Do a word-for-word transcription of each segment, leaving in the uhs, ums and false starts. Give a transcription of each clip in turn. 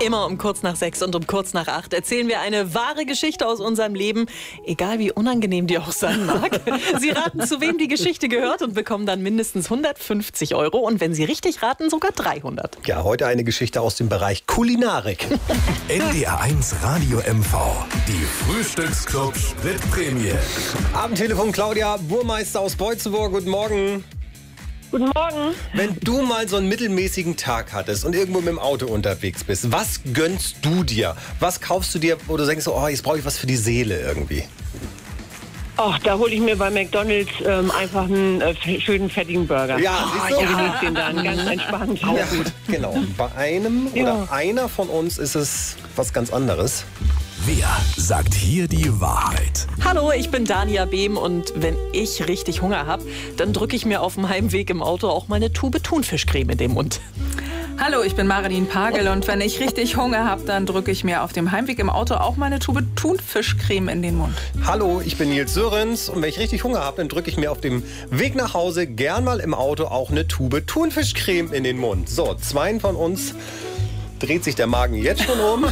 Immer um kurz nach sechs und um kurz nach acht erzählen wir eine wahre Geschichte aus unserem Leben, egal wie unangenehm die auch sein mag. Sie raten, zu wem die Geschichte gehört und bekommen dann mindestens hundertfünfzig Euro und wenn Sie richtig raten, sogar dreihundert. Ja, heute eine Geschichte aus dem Bereich Kulinarik. N D R eins Radio M V, die Frühstücksclub Spritprämie. Abendtelefon Claudia Burmeister aus Beutzenburg. Guten Morgen. Guten Morgen. Wenn du mal so einen mittelmäßigen Tag hattest und irgendwo mit dem Auto unterwegs bist, was gönnst du dir? Was kaufst du dir, wo du denkst, oh, jetzt brauche ich was für die Seele irgendwie? Ach, da hole ich mir bei McDonald's ähm, einfach einen äh, schönen, fettigen Burger. Ja, oh, siehst du? Ich genieße den dann ganz entspannt. Ja, gut, genau. Bei einem Ja. oder einer von uns ist es was ganz anderes. Wer sagt hier die Wahrheit? Hallo, ich bin Dania Behm und wenn ich richtig Hunger habe, dann drücke ich mir auf dem Heimweg im Auto auch mal eine Tube Thunfischcreme in den Mund. Hallo, ich bin Marilyn Pagel und wenn ich richtig Hunger habe, dann drücke ich mir auf dem Heimweg im Auto auch mal eine Tube Thunfischcreme in den Mund. Hallo, ich bin Nils Sörens und wenn ich richtig Hunger habe, dann drücke ich mir auf dem Weg nach Hause gern mal im Auto auch eine Tube Thunfischcreme in den Mund. So, zweien von uns dreht sich der Magen jetzt schon um.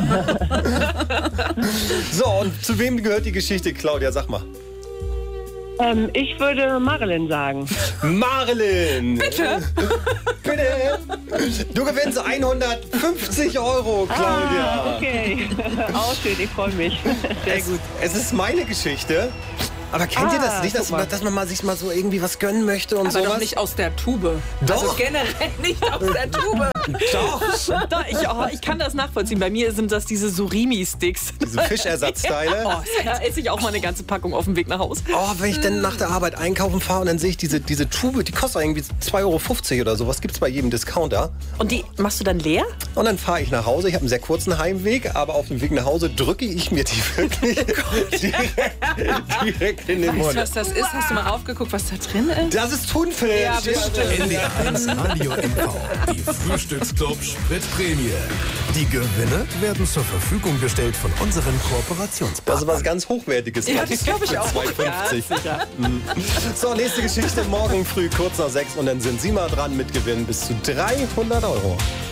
So, und zu wem gehört die Geschichte, Claudia? Sag mal. Ähm, ich würde Marilyn sagen. Marilyn! Bitte! Bitte! Du gewinnst hundertfünfzig Euro, Claudia. Ah, okay. Auch schön, ich freue mich. Sehr es, gut. es ist meine Geschichte. Aber kennt Ah, ihr das nicht, dass, guck mal. dass man mal sich mal so irgendwie was gönnen möchte und Aber sowas? doch nicht aus der Tube. Also Doch. generell nicht aus der Tube. Doch! Da, ich, oh, ich kann das nachvollziehen. Bei mir sind das diese Surimi-Sticks. Diese Fischersatzteile. Oh, da esse ich auch mal eine ganze Packung auf dem Weg nach Hause. Oh, wenn ich dann nach der Arbeit einkaufen fahre und dann sehe ich diese, diese Tube, die kostet irgendwie zwei Euro fünfzig oder so. Was gibt's bei jedem Discounter? Und die machst du dann leer? Und dann fahre ich nach Hause. Ich habe einen sehr kurzen Heimweg, aber auf dem Weg nach Hause drücke ich mir die wirklich direkt, direkt in den Weißt Mund. du, was das ist? Hast du mal raufgeguckt, was da drin ist? Das ist Thunfisch. Ja, bestimmt. N D R eins Radio M V, die Frühstücksclub Spritprämie. Die Gewinne werden zur Verfügung gestellt von unseren Das ist Kooperationspartnern. was ganz Hochwertiges. Ja, das glaube ich auch. zwei fünfzig. So, nächste Geschichte morgen früh kurz nach sechs und dann sind Sie mal dran mit Gewinn bis zu dreihundert Euro.